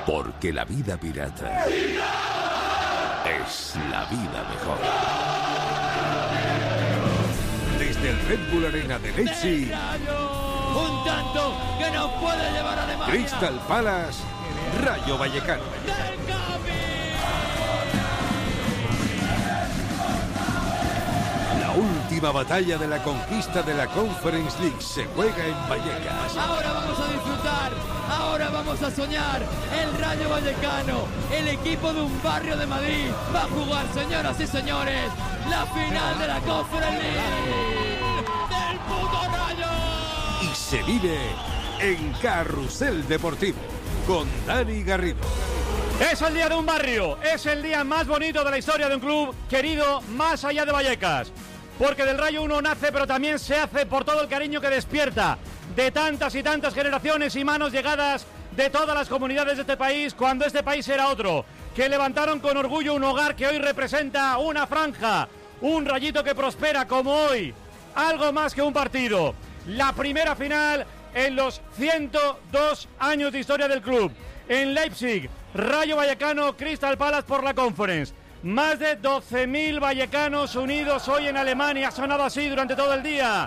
Porque la vida pirata es la vida mejor. Desde el Red Bull Arena de Leipzig, un tanto que nos puede llevar a Alemania. Crystal Palace, Rayo Vallecano. La última batalla de la conquista de la Conference League se juega en Vallecas. Ahora vamos a disfrutar, ahora vamos a soñar. El Rayo Vallecano, el equipo de un barrio de Madrid, va a jugar, señoras y señores, la final de la Conference League del puto Rayo. Y se vive en Carrusel Deportivo con Dani Garrido. Es el día de un barrio, es el día más bonito de la historia de un club querido más allá de Vallecas. Porque del Rayo uno nace, pero también se hace por todo el cariño que despierta de tantas y tantas generaciones y manos llegadas de todas las comunidades de este país, cuando este país era otro, que levantaron con orgullo un hogar que hoy representa una franja, un Rayito que prospera como hoy, algo más que un partido. La primera final en los 102 años de historia del club. En Leipzig, Rayo Vallecano, Crystal Palace por la Conference. Más de 12.000 vallecanos unidos hoy en Alemania. Ha sonado así durante todo el día.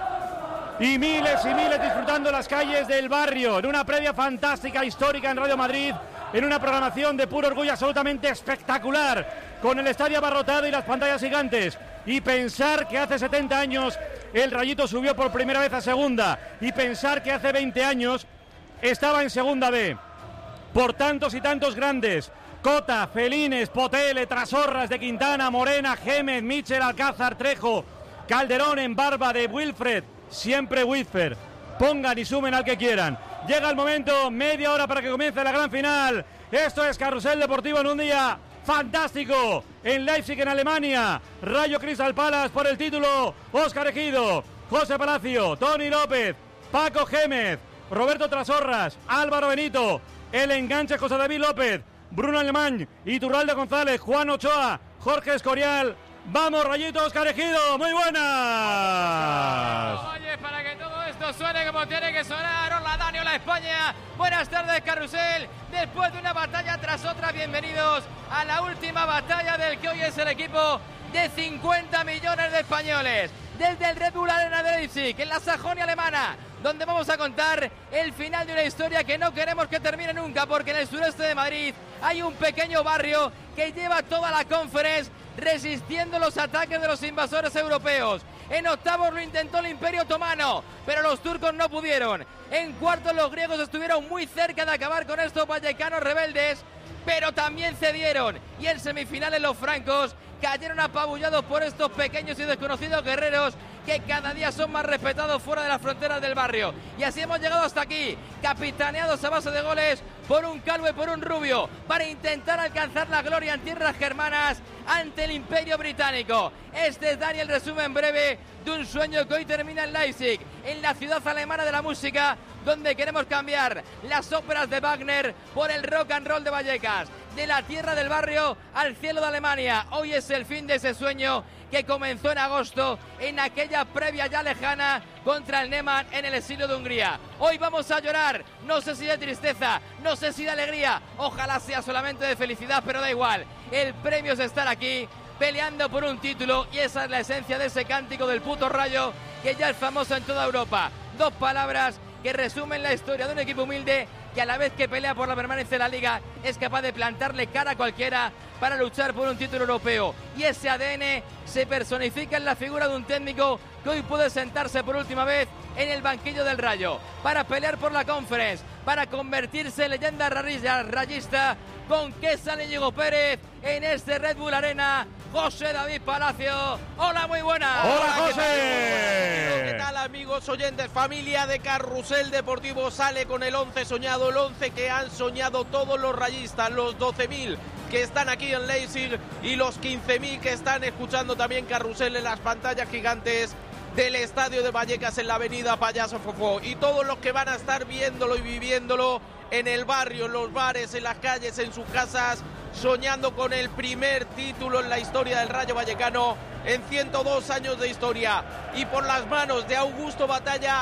Y miles disfrutando las calles del barrio. En una previa fantástica, histórica en Radio Madrid. En una programación de puro orgullo absolutamente espectacular. Con el estadio abarrotado y las pantallas gigantes. Y pensar que hace 70 años el Rayito subió por primera vez a segunda. Y pensar que hace 20 años estaba en segunda B. Por tantos y tantos grandes. Cota, Felines, Potele, Trasorras, de Quintana, Morena, Gémez, Michel, Alcázar, Trejo, Calderón, en barba de Wilfred, siempre Whitfer. Pongan y sumen al que quieran. Llega el momento, media hora para que comience la gran final. Esto es Carrusel Deportivo en un día fantástico. En Leipzig, en Alemania. Rayo Crystal Palace por el título. Óscar Ejido, José Palacio, Tony López, Paco Gémez, Roberto Trasorras, Álvaro Benito, el enganche José David López, Bruno Alemán, Iturralde González, Juan Ochoa, Jorge Escorial. ¡Vamos, Rayito, Óscar Ejido! ¡Muy buenas! Oye, para que todo esto suene como tiene que sonar. Hola, Dani, hola, España. Buenas tardes, Carrusel. Después de una batalla tras otra, bienvenidos a la última batalla del que hoy es el equipo de 50 millones de españoles. Desde el Red Bull Arena de Leipzig, en la Sajonia alemana, donde vamos a contar el final de una historia que no queremos que termine nunca, porque en el sureste de Madrid hay un pequeño barrio que lleva toda la Conference resistiendo los ataques de los invasores europeos. En octavos lo intentó el Imperio Otomano, pero los turcos no pudieron. En cuartos los griegos estuvieron muy cerca de acabar con estos vallecanos rebeldes, pero también cedieron. Y en semifinales los francos cayeron apabullados por estos pequeños y desconocidos guerreros que cada día son más respetados fuera de las fronteras del barrio. Y así hemos llegado hasta aquí, capitaneados a base de goles por un calvo y por un rubio, para intentar alcanzar la gloria en tierras germanas ante el Imperio Británico. Este es, Dani, el resumen breve de un sueño que hoy termina en Leipzig, en la ciudad alemana de la música, donde queremos cambiar las óperas de Wagner por el rock and roll de Vallecas. De la tierra del barrio al cielo de Alemania. Hoy es el fin de ese sueño que comenzó en agosto, en aquella previa ya lejana contra el Neman en el exilio de Hungría. Hoy vamos a llorar, no sé si de tristeza, no sé si de alegría, ojalá sea solamente de felicidad, pero da igual. El premio es estar aquí peleando por un título, y esa es la esencia de ese cántico del puto Rayo, que ya es famoso en toda Europa. Dos palabras que resumen la historia de un equipo humilde que, a la vez que pelea por la permanencia en la Liga, es capaz de plantarle cara a cualquiera para luchar por un título europeo. Y ese ADN se personifica en la figura de un técnico que hoy puede sentarse por última vez en el banquillo del Rayo para pelear por la Conference, para convertirse en leyenda rayista. ¿Con qué sale Íñigo Pérez en este Red Bull Arena? José David Palacio. Hola, muy buenas. Hola, José. ¿Qué tal, amigos oyentes? Familia de Carrusel Deportivo sale con el 11 soñado, el 11 que han soñado todos los rayistas, los 12.000 que están aquí en Leipzig y los 15.000 que están escuchando también Carrusel en las pantallas gigantes del estadio de Vallecas en la avenida Payaso Fofó, y todos los que van a estar viéndolo y viviéndolo en el barrio, en los bares, en las calles, en sus casas, soñando con el primer título en la historia del Rayo Vallecano en 102 años de historia. Y por las manos de Augusto Batalla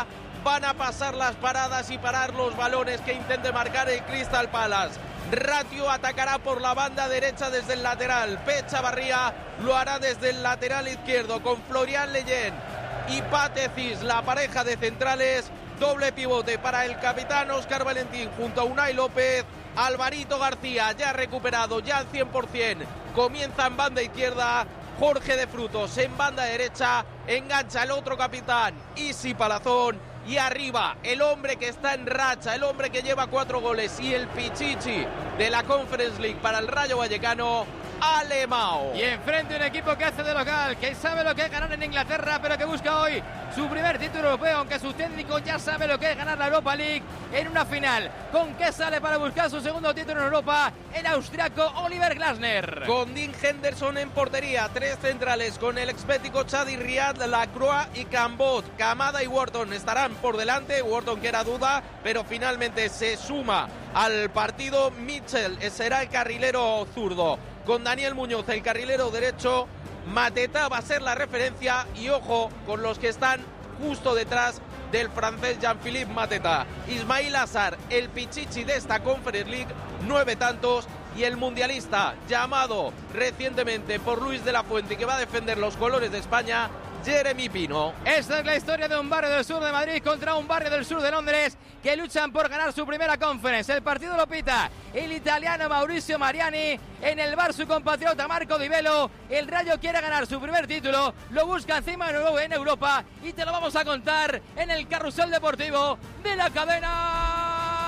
van a pasar las paradas y parar los balones que intente marcar el Crystal Palace. Ratio atacará por la banda derecha desde el lateral. Pep Chavarría lo hará desde el lateral izquierdo con Florian Leyen y Pate Cis, la pareja de centrales. Doble pivote para el capitán Óscar Valentín junto a Unai López. Alvarito García ya recuperado, ya al 100%. Comienza en banda izquierda. Jorge de Frutos en banda derecha. Engancha el otro capitán, Isi Palazón. Y arriba, el hombre que está en racha, el hombre que lleva 4 goles y el pichichi de la Conference League para el Rayo Vallecano, Alemão. Y enfrente un equipo que hace de local, que sabe lo que es ganar en Inglaterra, pero que busca hoy su primer título europeo, aunque su técnico ya sabe lo que es ganar la Europa League en una final. ¿Con qué sale para buscar su segundo título en Europa? El austriaco Oliver Glasner. Con Dean Henderson en portería, 3 centrales con el expético Chadi Riad, Lacroix y Cambot. Camada y Wharton estarán por delante. Wharton que era duda, pero finalmente se suma al partido. Mitchell será el carrilero zurdo. Con Daniel Muñoz, el carrilero derecho. Mateta va a ser la referencia. Y ojo con los que están justo detrás del francés Jean-Philippe Mateta. Ismail Assar, el pichichi de esta Conference League, 9 tantos. Y el mundialista llamado recientemente por Luis de la Fuente, que va a defender los colores de España, Jeremy Pino. Esta es la historia de un barrio del sur de Madrid contra un barrio del sur de Londres que luchan por ganar su primera Conference. El partido lo pita el italiano Mauricio Mariani, en el bar su compatriota Marco Di Bello. El Rayo quiere ganar su primer título, lo busca encima de nuevo en Europa y te lo vamos a contar en el Carrusel Deportivo de la cadena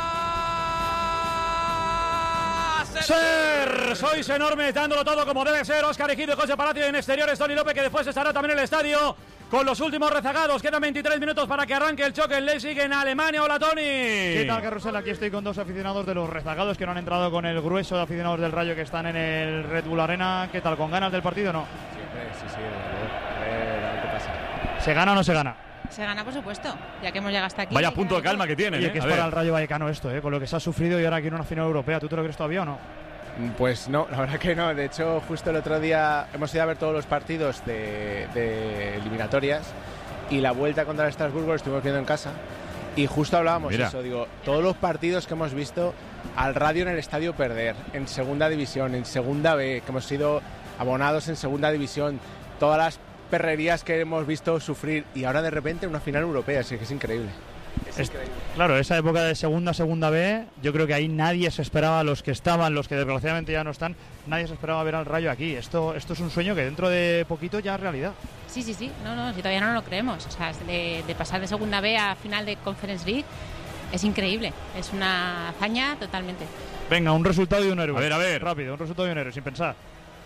SER. Sois enormes, dándolo todo como debe ser. Óscar Ejido y José Palacio en exteriores. Toni López, que después estará también en el estadio con los últimos rezagados. Quedan 23 minutos para que arranque el choque en Leipzig, en Alemania. Hola, Toni. ¿Qué tal, Carrusel? Aquí estoy con 2 aficionados de los rezagados que no han entrado con el grueso de aficionados del Rayo que están en el Red Bull Arena. ¿Qué tal? ¿Con ganas del partido o no? Sí. A ver qué pasa. ¿Se gana o no se gana? Se gana, por supuesto, ya que hemos llegado hasta aquí. Vaya punto de calma que tienen. Oye, que es para el Rayo Vallecano esto, con lo que se ha sufrido y ahora aquí en una final europea. ¿Tú te lo crees todavía o no? Pues no, la verdad que no. De hecho, justo el otro día hemos ido a ver todos los partidos de eliminatorias y la vuelta contra el Estrasburgo lo estuvimos viendo en casa y justo hablábamos eso. Digo, todos los partidos que hemos visto al Rayo en el estadio perder, en segunda división, en segunda B, que hemos sido abonados en segunda división, todas las perrerías que hemos visto sufrir y ahora de repente una final europea, así que es increíble. Claro, esa época de segunda B, yo creo que ahí nadie se esperaba, los que estaban, los que desgraciadamente ya no están, nadie se esperaba ver al Rayo aquí. Esto es un sueño que dentro de poquito ya es realidad. Sí, no, si todavía no lo creemos. O sea, de pasar de segunda B a final de Conference League es increíble, es una hazaña totalmente. Venga, un resultado y un héroe. A ver. Rápido, un resultado y un héroe, sin pensar.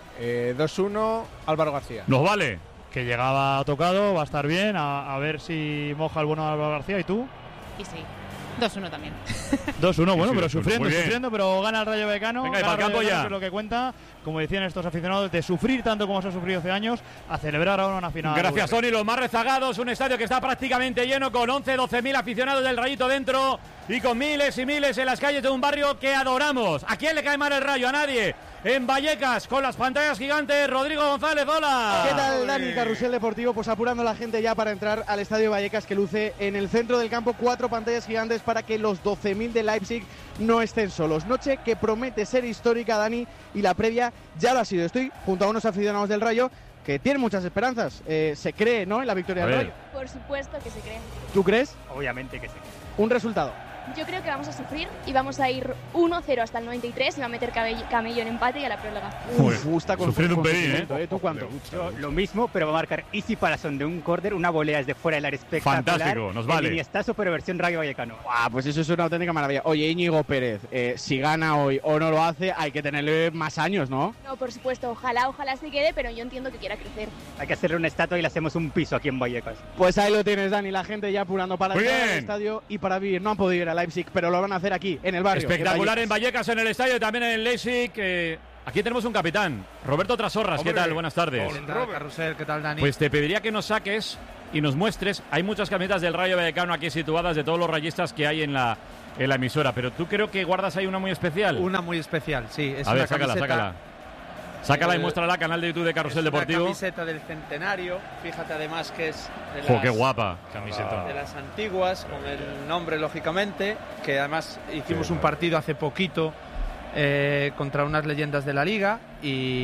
2-1, Álvaro García. Nos vale. Que llegaba tocado, va a estar bien, a ver si moja el bueno de Álvaro García. ¿Y tú? Y sí, 2-1 también. 2-1, bueno, Sí, pero 2-1, sufriendo, pero gana el Rayo Vallecano. Venga, y para el campo ya. Es lo que cuenta, como decían estos aficionados, de sufrir tanto como se ha sufrido hace años, a celebrar ahora una final. Gracias, Toni. Los más rezagados, un estadio que está prácticamente lleno con 11-12 mil aficionados del Rayito dentro y con miles y miles en las calles de un barrio que adoramos. ¿A quién le cae mal el Rayo? A nadie. En Vallecas, con las pantallas gigantes, Rodrigo González, hola. ¿Qué tal, Dani? Carrusel Deportivo, pues apurando a la gente ya para entrar al Estadio Vallecas, que luce en el centro del campo 4 pantallas gigantes para que los 12.000 de Leipzig no estén solos. Noche que promete ser histórica, Dani, y la previa ya lo ha sido. Estoy junto a unos aficionados del Rayo que tienen muchas esperanzas. Se cree, ¿no?, en la victoria del Rayo. Por supuesto que se cree. ¿Tú crees? Obviamente que sí. Un resultado. Yo creo que vamos a sufrir y vamos a ir 1-0 hasta el 93 y va a meter Camello en empate y a la prórroga. Gusta con sufriendo un pelín, ¿Tú cuánto? Yo lo mismo, pero va a marcar Isi Palazón de un córner, una volea desde fuera del área espectacular. Fantástico, nos vale. Iniestazo, pero versión Rayo Vallecano. Pues eso es una auténtica maravilla. Oye, Íñigo Pérez, si gana hoy o no lo hace, hay que tenerle más años, ¿no? No, por supuesto, ojalá se quede, pero yo entiendo que quiera crecer. Hay que hacerle una estatua y le hacemos un piso aquí en Vallecas. Pues ahí lo tienes, Dani, la gente ya apurando para Muy entrar bien. al estadio y para vivir. No han podido ir a Leipzig, pero lo van a hacer aquí, en el barrio. Espectacular en Vallecas, en el estadio y también en el Leipzig. Aquí tenemos un capitán, Roberto Trasorras. ¿Qué tal? Buenas tardes. ¿Qué tal, Carrusel? ¿Qué tal, Dani? Pues te pediría que nos saques y nos muestres. Hay muchas camisetas del Rayo Vallecano aquí situadas, de todos los rayistas que hay en la emisora, pero tú creo que guardas ahí una muy especial. Una muy especial, sí. Es a ver, una sácala. Sácala y muéstrala, canal de YouTube de Carrusel Deportivo. La camiseta del centenario, fíjate además que es qué guapa camiseta. De las antiguas, con el nombre lógicamente, que además hicimos un partido hace poquito contra unas leyendas de la liga y